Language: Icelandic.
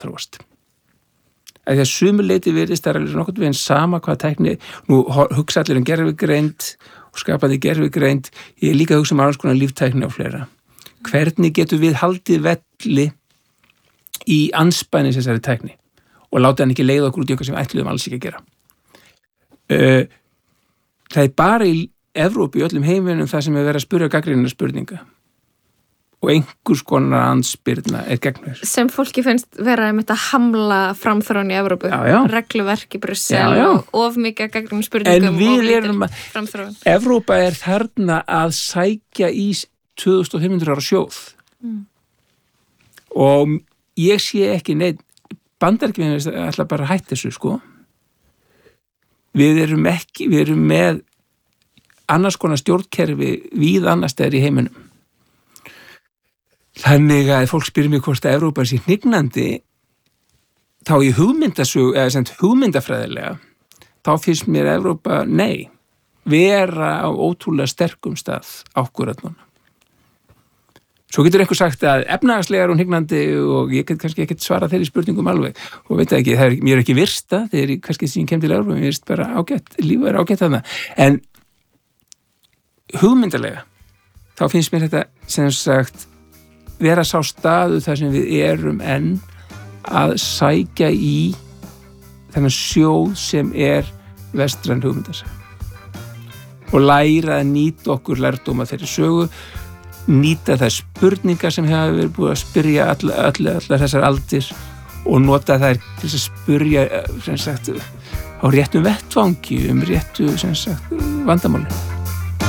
þróast. Því að sumu leyti virðist það alveg nokkurn veginn sama hvað tækni, nú hugsa allir gervigreind og skapandi gervigreind, ég er líka að hugsa alls konar líftækni og fleira. Hvernig getum við haldið velli í andspænis þessari tækni og láta hann ekki leiða okkur út í eitthvað sem við ætluðum alls ekki að gera. Það er bara í Evrópu, í öllum heiminum, það sem er verið að spyrja gagnrýninnar spurninga og einhvers konar andspyrna er gegnur. Sem fólki finnst vera að hamla framþróun í Evrópu, regluverk í Brussel og of mikið gagnrýninnar spurningum og lítil framþróun. Evrópa er þarna að sækja í 2500 ára sjóð og ég sé ekki neitt, Bandaríkjamenn ætla bara að hætta þessu, sko. Við erum með annars konar stjórnkerfi víð annars staðar í heiminum. Þannig að fólk spyrir mig hvort að Evrópa sé hnignandi, þá í hugmyndafræðilega, þá finnst mér Evrópa, vera á ótrúlega sterkum stað ákkurat núna. Svo getur einhver sagt að efnahagslega hún hnignandi og ég get kannski ekkert svara þeirri spurningum alveg og veit ekki, mér er ekki virsta þegar ég kannski sem ég kem til Evrópu, mér virst bara ágætt, lífið er ágætt þarna. En hugmyndalega, þá finnst mér þetta sem sagt vera sá staðu þar sem við erum enn að sækja í þennan sjóð sem er vestræn hugmyndasaga og læra að nýta okkur lærdóma þeirri sögu, nýta þær spurningar sem hafa verið búið að spyrja allar þessar aldir og nota þær til að spyrja sem sagt á réttum vettvangi réttu sem sagt vandamáli.